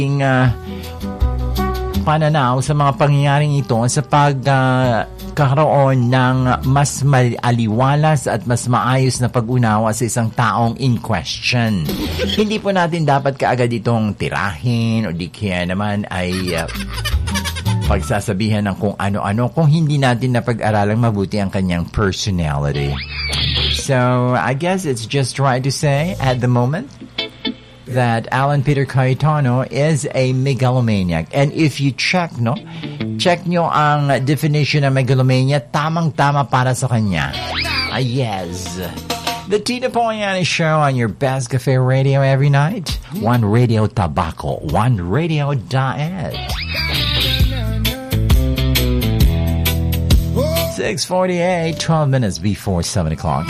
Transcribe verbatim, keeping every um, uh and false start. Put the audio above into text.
uh, pananaw sa mga pangyayaring ito sa pagkakaroon uh, ng mas maliwalas at mas maayos na pag-unawa sa isang taong in question. Hindi po natin dapat kaagad itong tirahin o di kaya naman ay uh, pagsasabihan ng kung ano-ano kung hindi natin napag-aralang mabuti ang kanyang personality. So, I guess it's just right to say at the moment that Alan Peter Cayetano is a megalomaniac. And if you check, no, check nyo ang definition ng megalomania, tamang-tama para sa kanya. Ah, yes. The Tito Poyani Show on your best cafe radio every night. One Radio Tabaco, one Radio Diet. six forty-eight, twelve minutes before seven o'clock.